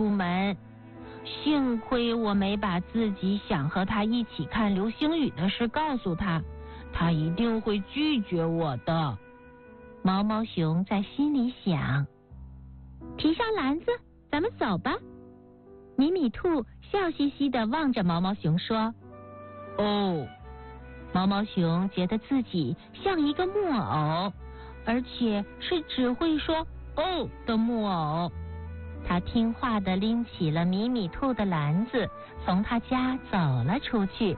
出门。幸亏我没把自己想和他一起看流星雨的事告诉他，他一定会拒绝我的。毛毛熊在心里想。提上篮子，咱们走吧。米米兔笑嘻嘻地望着毛毛熊说。哦，毛毛熊觉得自己像一个木偶，而且是只会说哦的木偶。他听话地拎起了米米兔的篮子，从他家走了出去。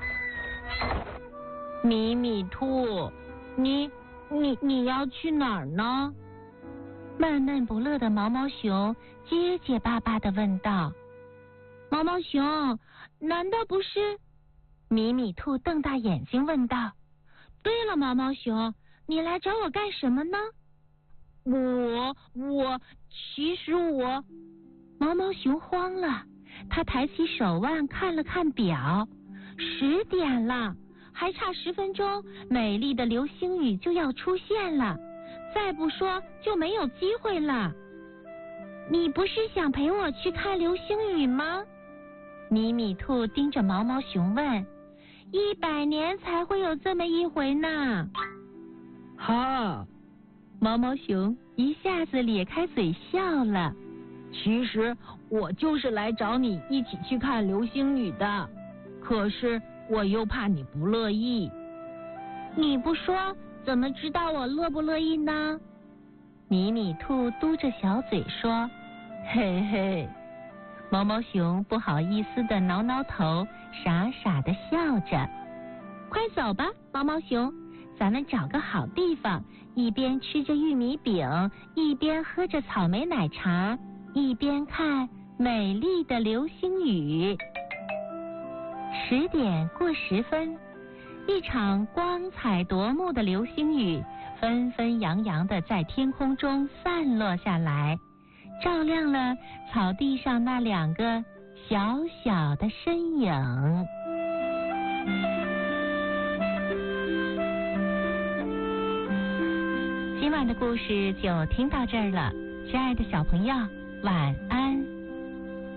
米米兔，你要去哪儿呢？闷闷不乐的毛毛熊结结巴巴地问道。毛毛熊，难道不是？米米兔瞪大眼睛问道。对了，毛毛熊，你来找我干什么呢？其实我……毛毛熊慌了，他抬起手腕看了看表，10点了，还差10分钟，美丽的流星雨就要出现了，再不说就没有机会了。你不是想陪我去看流星雨吗？米米兔盯着毛毛熊问。100年才会有这么一回呢。哈，毛毛熊一下子咧开嘴笑了。其实我就是来找你一起去看流星雨的，可是我又怕你不乐意。你不说，怎么知道我乐不乐意呢？米米兔嘟着小嘴说。嘿嘿，毛毛熊不好意思地挠挠头，傻傻地笑着。快走吧，毛毛熊，咱们找个好地方，一边吃着玉米饼，一边喝着草莓奶茶，一边看美丽的流星雨。10点过10分，一场光彩夺目的流星雨纷纷扬扬地在天空中散落下来，照亮了草地上那2个小小的身影。今晚的故事就听到这儿了，亲爱的小朋友，晚安。